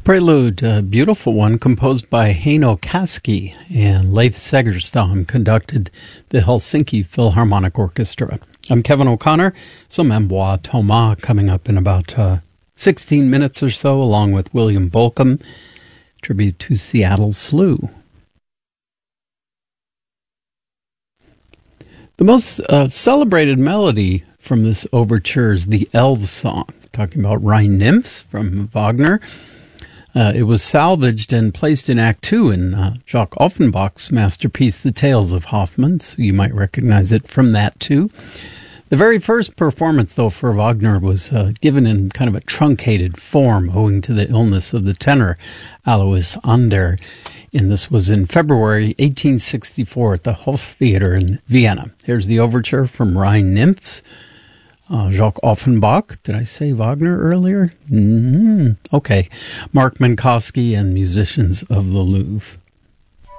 Prelude, a beautiful one composed by Heino Kaski, and Leif Segerstam conducted the Helsinki Philharmonic Orchestra. I'm Kevin O'Connor. Some Amboise Thomas coming up in about 16 minutes or so, along with William Bolcom, tribute to Seattle Slew. The most celebrated melody from this overture is the Elves Song, talking about Rhine Nymphs from Wagner. It was salvaged and placed in Act 2 in Jacques Offenbach's masterpiece, The Tales of Hoffmann, so you might recognize it from that too. The very first performance, though, for Wagner was given in kind of a truncated form owing to the illness of the tenor Alois Ander, and this was in February 1864 at the Hoftheater in Vienna. Here's the overture from Rhine Nymphs. Jacques Offenbach. Did I say Wagner earlier? Okay. Mark Minkowski and musicians of the Louvre.